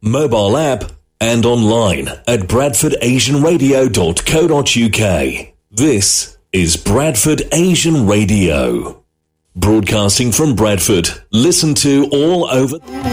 mobile app, and online at bradfordasianradio.co.uk. This is Bradford Asian Radio. Broadcasting from Bradford. Listen to all over...